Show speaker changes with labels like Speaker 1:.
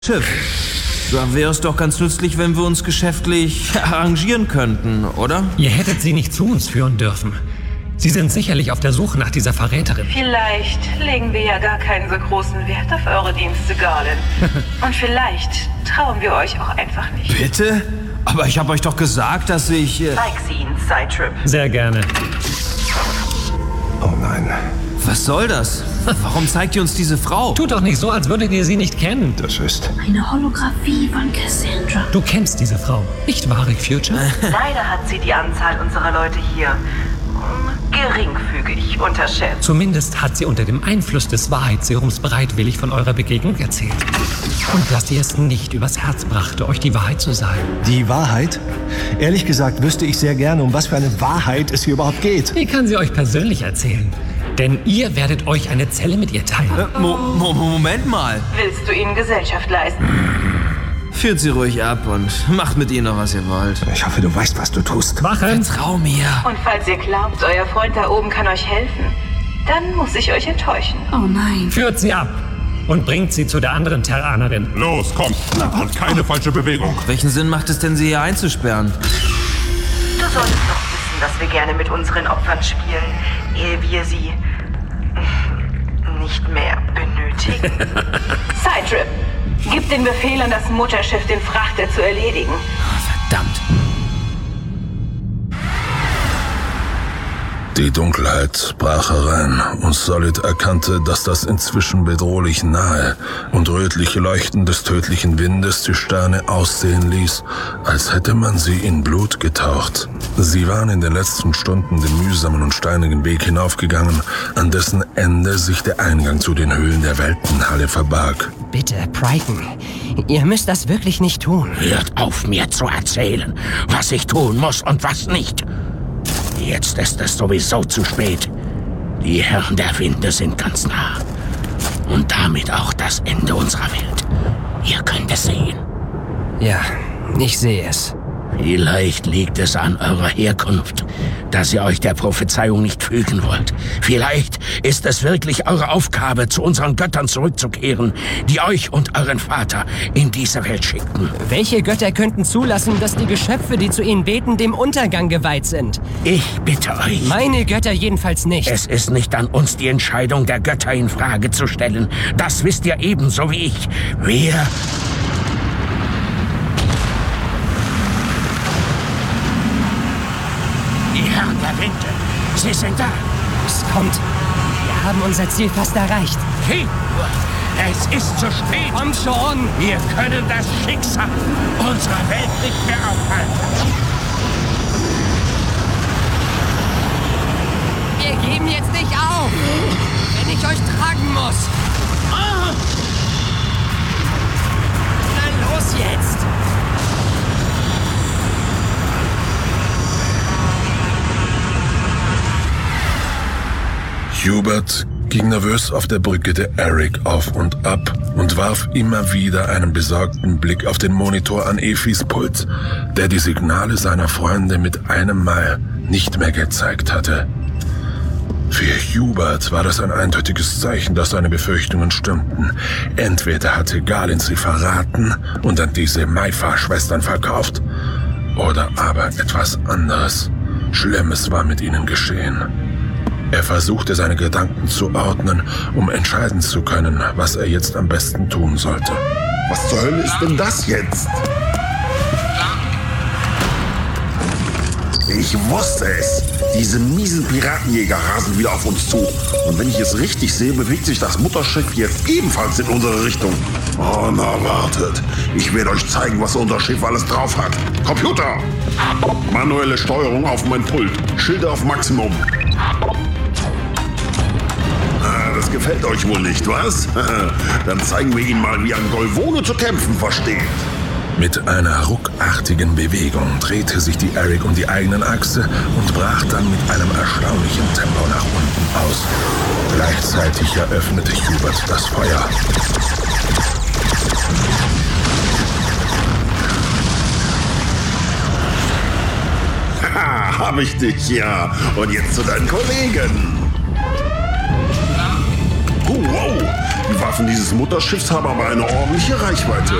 Speaker 1: Schiff. Da wäre es doch ganz nützlich, wenn wir uns geschäftlich arrangieren könnten, oder?
Speaker 2: Ihr hättet sie nicht zu uns führen dürfen. Sie sind sicherlich auf der Suche nach dieser Verräterin.
Speaker 3: Vielleicht legen wir ja gar keinen so großen Wert auf eure Dienste, Garland. Und vielleicht trauen wir euch auch einfach nicht.
Speaker 1: Bitte? Aber ich habe euch doch gesagt, dass ich...
Speaker 3: Zeig sie ihnen, Side-Trip.
Speaker 2: Sehr gerne.
Speaker 4: Oh nein.
Speaker 1: Was soll das? Warum zeigt ihr uns diese Frau?
Speaker 2: Tut doch nicht so, als würdet ihr sie nicht kennen.
Speaker 4: Das ist...
Speaker 5: Eine Holographie von Cassandra.
Speaker 2: Du kennst diese Frau, nicht wahr, Rick Future?
Speaker 3: Leider hat sie die Anzahl unserer Leute hier geringfügig unterschätzt.
Speaker 2: Zumindest hat sie unter dem Einfluss des Wahrheitsserums bereitwillig von eurer Begegnung erzählt. Und dass ihr es nicht übers Herz brachte, euch die Wahrheit zu sagen.
Speaker 4: Die Wahrheit? Ehrlich gesagt wüsste ich sehr gerne, um was für eine Wahrheit es hier überhaupt geht.
Speaker 2: Die kann sie euch persönlich erzählen. Denn ihr werdet euch eine Zelle mit ihr teilen.
Speaker 1: Moment mal.
Speaker 3: Willst du ihnen Gesellschaft leisten?
Speaker 1: Führt sie ruhig ab und macht mit ihnen noch, was ihr wollt.
Speaker 4: Ich hoffe, du weißt, was du tust.
Speaker 2: Wachen!
Speaker 1: Vertrau mir.
Speaker 3: Und falls ihr glaubt, euer Freund da oben kann euch helfen, dann muss ich euch enttäuschen.
Speaker 5: Oh nein.
Speaker 2: Führt sie ab und bringt sie zu der anderen Terranerin.
Speaker 6: Los, kommt! Und keine falsche Bewegung.
Speaker 1: Welchen Sinn macht es denn, sie hier einzusperren?
Speaker 3: Du solltest doch wissen, dass wir gerne mit unseren Opfern spielen, ehe wir sie nicht mehr benötigen. Side-Trip, gib den Befehl an das Mutterschiff, den Frachter zu erledigen.
Speaker 1: Verdammt.
Speaker 7: Die Dunkelheit brach herein und Solid erkannte, dass das inzwischen bedrohlich nahe und rötliche Leuchten des tödlichen Windes die Sterne aussehen ließ, als hätte man sie in Blut getaucht. Sie waren in den letzten Stunden den mühsamen und steinigen Weg hinaufgegangen, an dessen Ende sich der Eingang zu den Höhlen der Weltenhalle verbarg.
Speaker 8: Bitte, Brighton, ihr müsst das wirklich nicht tun.
Speaker 9: Hört auf, mir zu erzählen, was ich tun muss und was nicht. Jetzt ist es sowieso zu spät. Die Herren der Winde sind ganz nah. Und damit auch das Ende unserer Welt. Ihr könnt es sehen.
Speaker 8: Ja, ich sehe es.
Speaker 9: Vielleicht liegt es an eurer Herkunft, dass ihr euch der Prophezeiung nicht fügen wollt. Vielleicht ist es wirklich eure Aufgabe, zu unseren Göttern zurückzukehren, die euch und euren Vater in diese Welt schickten.
Speaker 8: Welche Götter könnten zulassen, dass die Geschöpfe, die zu ihnen beten, dem Untergang geweiht sind?
Speaker 9: Ich bitte euch.
Speaker 8: Meine Götter jedenfalls nicht.
Speaker 9: Es ist nicht an uns, die Entscheidung der Götter in Frage zu stellen. Das wisst ihr ebenso wie ich. Wir... Die Herren der Winde, sie sind da.
Speaker 8: Es kommt. Wir haben unser Ziel fast erreicht.
Speaker 9: Geht nur. Es ist zu spät.
Speaker 8: Komm schon.
Speaker 9: Wir können das Schicksal unserer Welt nicht mehr aufhalten.
Speaker 8: Wir geben jetzt nicht auf, wenn ich euch tragen muss. Oh. Na los jetzt.
Speaker 7: Hubert ging nervös auf der Brücke der Eric auf und ab und warf immer wieder einen besorgten Blick auf den Monitor an Efis Pult, der die Signale seiner Freunde mit einem Mal nicht mehr gezeigt hatte. Für Hubert war das ein eindeutiges Zeichen, dass seine Befürchtungen stimmten. Entweder hatte Garland sie verraten und an diese Maifa-Schwestern verkauft, oder aber etwas anderes. Schlimmes war mit ihnen geschehen. Er versuchte, seine Gedanken zu ordnen, um entscheiden zu können, was er jetzt am besten tun sollte.
Speaker 6: Was zur Hölle ist denn das jetzt?
Speaker 10: Ich wusste es. Diese miesen Piratenjäger rasen wieder auf uns zu. Und wenn ich es richtig sehe, bewegt sich das Mutterschiff jetzt ebenfalls in unsere Richtung. Oh, na wartet. Ich werde euch zeigen, was unser Schiff alles drauf hat. Computer! Manuelle Steuerung auf mein Pult. Schilder auf Maximum. Das gefällt euch wohl nicht, was? Dann zeigen wir Ihnen mal, wie ein Golvone zu kämpfen versteht.
Speaker 7: Mit einer ruckartigen Bewegung drehte sich die Eric um die eigenen Achse und brach dann mit einem erstaunlichen Tempo nach unten aus. Gleichzeitig eröffnete Hubert das Feuer.
Speaker 10: Haha, hab ich dich, ja. Und jetzt zu deinen Kollegen. Oh, wow, die Waffen dieses Mutterschiffs haben aber eine ordentliche Reichweite.